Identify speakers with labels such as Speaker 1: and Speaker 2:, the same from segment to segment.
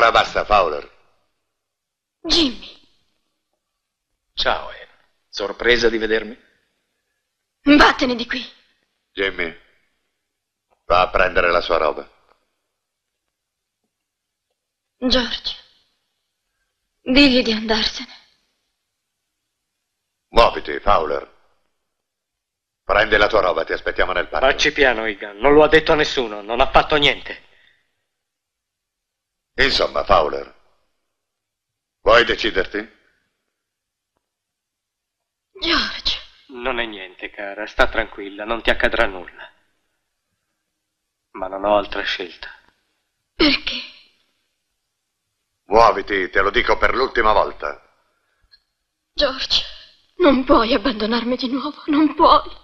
Speaker 1: Ora basta, Fowler.
Speaker 2: Jimmy.
Speaker 3: Ciao, Anne. Sorpresa di vedermi?
Speaker 2: Vattene di qui.
Speaker 1: Jimmy, va a prendere la sua roba.
Speaker 2: George, digli di andarsene.
Speaker 1: Muoviti, Fowler. Prendi la tua roba, ti aspettiamo nel parco.
Speaker 3: Facci piano, Egan. Non lo ha detto a nessuno. Non ha fatto niente.
Speaker 1: Insomma, Fowler, vuoi deciderti?
Speaker 2: George.
Speaker 3: Non è niente, cara. Sta tranquilla. Non ti accadrà nulla. Ma non ho altra scelta.
Speaker 2: Perché?
Speaker 1: Muoviti, te lo dico per l'ultima volta.
Speaker 2: George, non puoi abbandonarmi di nuovo. Non puoi.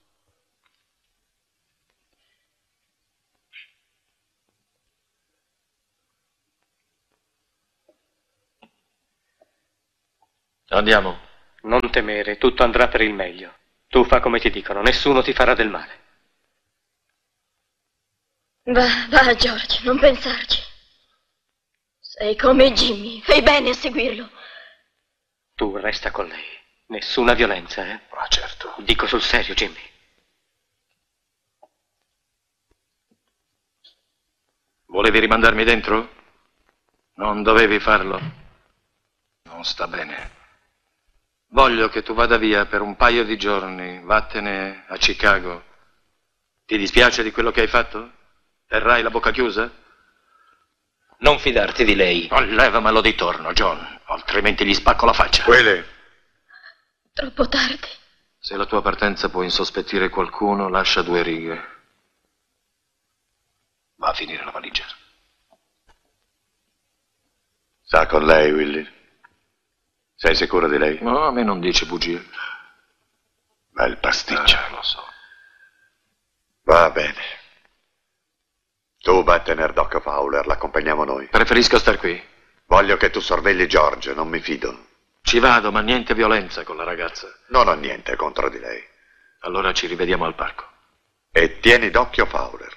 Speaker 3: Andiamo. Non temere, tutto andrà per il meglio. Tu fa come ti dicono, nessuno ti farà del male.
Speaker 2: Va, George, non pensarci. Sei come Jimmy, fai bene a seguirlo.
Speaker 3: Tu resta con lei. Nessuna violenza, eh?
Speaker 1: Ah, certo.
Speaker 3: Dico sul serio, Jimmy. Volevi rimandarmi dentro? Non dovevi farlo. Non sta bene. Voglio che tu vada via per un paio di giorni. Vattene a Chicago. Ti dispiace di quello che hai fatto? Terrai la bocca chiusa? Non fidarti di lei. Oh, levamelo di torno, John, altrimenti gli spacco la faccia.
Speaker 1: Willy.
Speaker 2: Troppo tardi.
Speaker 3: Se la tua partenza può insospettire qualcuno, lascia 2 righe. Va a finire la valigia.
Speaker 1: Sta con lei, Willy. Sei sicuro di lei?
Speaker 3: No, a me non dice bugie.
Speaker 1: Bel pasticcio.
Speaker 3: Lo so.
Speaker 1: Va bene. Tu vattene a Doc Fowler, l'accompagniamo noi.
Speaker 3: Preferisco star qui.
Speaker 1: Voglio che tu sorvegli George, non mi fido.
Speaker 3: Ci vado, ma niente violenza con la ragazza.
Speaker 1: Non ho niente contro di lei.
Speaker 3: Allora ci rivediamo al parco.
Speaker 1: E tieni d'occhio Fowler.